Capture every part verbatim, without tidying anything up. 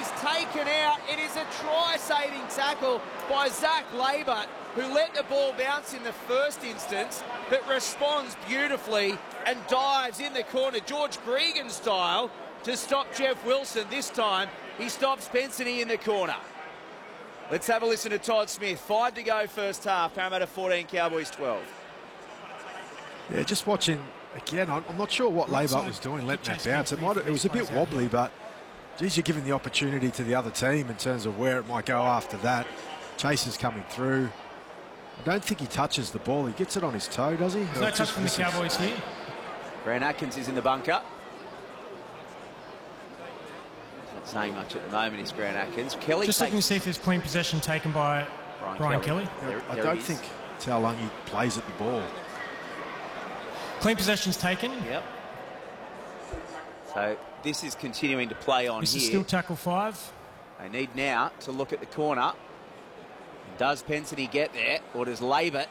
he's taken out. It is a try-saving tackle by Zach Labert, who let the ball bounce in the first instance, but responds beautifully and dives in the corner, George Gregan style, to stop Jeff Wilson. This time, he stops Pensany in the corner. Let's have a listen to Todd Smith. Five to go first half. Parramatta fourteen, Cowboys twelve. Yeah, just watching again, I'm not sure what Labert was doing letting that bounce. It, might, it was a bit wobbly, but geez, you're giving the opportunity to the other team in terms of where it might go after that. Chase is coming through. I don't think he touches the ball. He gets it on his toe, does he? There's no touch from the Cowboys here. Grant Atkins is in the bunker. Not saying much at the moment, is Grant Atkins. Kelly just looking to see if there's clean possession taken by Brian, Brian Kelly. Kelly. There, I there don't think Taulagi plays at the ball. Clean possession's taken. Yep. So this is continuing to play on this here. This is still tackle five. They need now to look at the corner. Does Pensany get there, or does Labert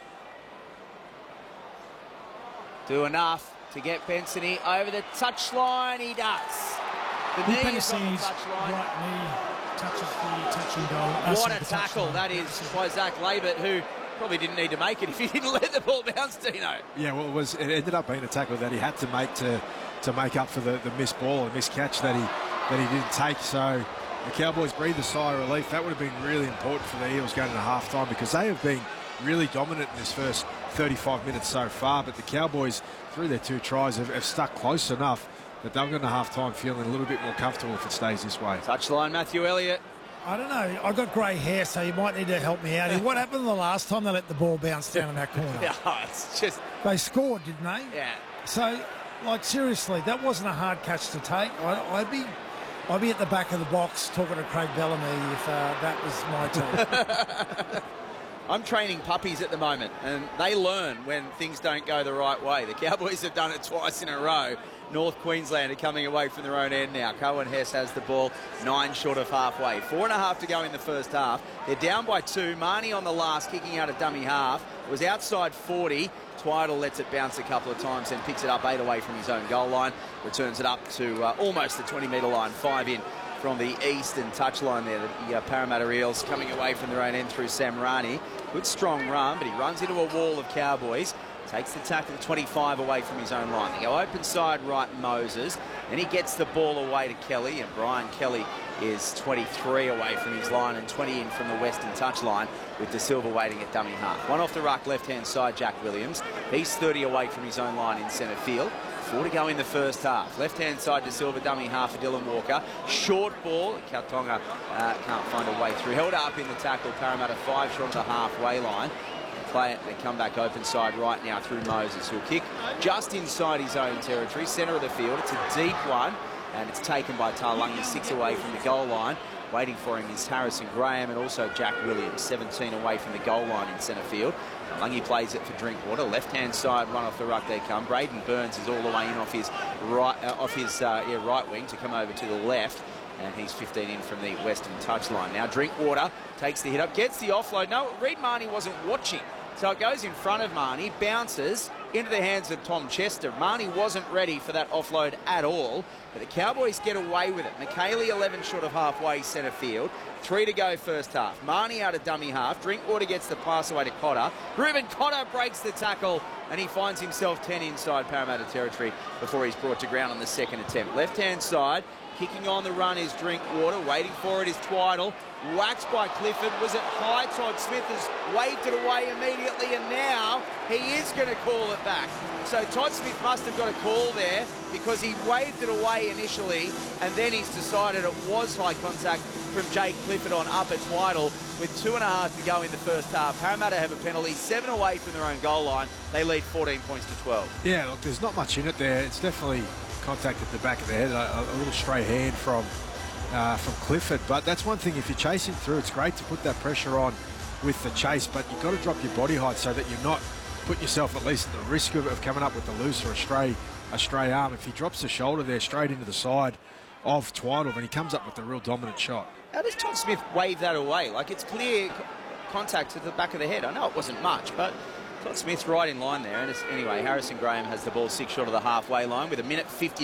do enough to get Pensany over the touchline? He does. The knee is on the touchline. Right knee touches the touching goal. Uh, what a tackle that is by Zach Labert, who probably didn't need to make it if he didn't let the ball bounce, Dino. Yeah, well, it was. It ended up being a tackle that he had to make to to make up for the, the missed ball and missed catch that he that he didn't take. So the Cowboys breathed a sigh of relief. That would have been really important for the Eels going into halftime, because they have been really dominant in this first thirty-five minutes so far. But the Cowboys, through their two tries, have, have stuck close enough that they'll go into halftime feeling a little bit more comfortable if it stays this way. Touchline, Matthew Elliott. I don't know. I've got grey hair, so you might need to help me out here. What happened the last time they let the ball bounce down in that corner? Yeah, it's just... They scored, didn't they? Yeah. So, like, seriously, that wasn't a hard catch to take. I, I'd be... I'd be at the back of the box talking to Craig Bellamy if uh, that was my team. I'm training puppies at the moment, and they learn when things don't go the right way. The Cowboys have done it twice in a row. North Queensland are coming away from their own end now. Cohen Hess has the ball, nine short of halfway. Four and a half to go in the first half. They're down by two. Marnie on the last, kicking out a dummy half. It was outside forty. Twiddle lets it bounce a couple of times and picks it up eight away from his own goal line. Returns it up to uh, almost the twenty metre line. Five in from the eastern touchline there. The uh, Parramatta Eels coming away from their own end through Sam Rani. Good strong run, but he runs into a wall of Cowboys. Takes the tackle twenty-five away from his own line. They go open side right, Moses. Then he gets the ball away to Kelly, and Brian Kelly is twenty-three away from his line and twenty in from the western touchline, with De Silva waiting at dummy half. One off the ruck, left-hand side, Jack Williams. He's thirty away from his own line in centre field. Four to go in the first half. Left-hand side, De Silva, dummy half for Dylan Walker. Short ball. Kautonga uh, can't find a way through. Held up in the tackle. Parramatta five short of the halfway line. Play it, they come back open side right now through Moses, who'll kick just inside his own territory, centre of the field. It's a deep one, and it's taken by Taulagi, six away from the goal line. Waiting for him is Harrison Graham and also Jack Williams, seventeen away from the goal line in centre field. Taulagi plays it for Drinkwater. Left-hand side, run off the ruck they come. Braden Burns is all the way in off his right, uh, off his uh, yeah, right wing to come over to the left. And he's fifteen in from the western touchline. Now Drinkwater takes the hit up, gets the offload. No, Reid Marnie wasn't watching. So it goes in front of Marnie, bounces into the hands of Tom Chester. Marnie wasn't ready for that offload at all, but the Cowboys get away with it. McKaylee eleven short of halfway centre field. Three to go first half. Marnie out of dummy half. Drinkwater gets the pass away to Cotter. Reuben Cotter breaks the tackle, and he finds himself ten inside Parramatta territory before he's brought to ground on the second attempt. Left-hand side, kicking on the run is Drinkwater. Waiting for it is Twiddle. Waxed by Clifford. Was it high? Todd Smith has waved it away immediately, and now he is going to call it back. So Todd Smith must have got a call there because he waved it away initially, and then he's decided it was high contact from Jake Clifford on up at Twiddle with two and a half to go in the first half. Parramatta have a penalty, seven away from their own goal line. They lead fourteen points to twelve. Yeah, look, there's not much in it there. It's definitely contact at the back of the head, a, a little stray hand from uh, from Clifford. But that's one thing, if you're chasing through, it's great to put that pressure on with the chase, but you've got to drop your body height so that you're not putting yourself at least at the risk of, of coming up with the loose or a stray, a stray arm. If he drops the shoulder there straight into the side of Twiddle, then he comes up with a real dominant shot. How does Todd Smith wave that away? Like, it's clear contact to the back of the head. I know it wasn't much, but Todd Smith's right in line there. And it's, anyway, Harrison Graham has the ball six short of the halfway line with a minute fifty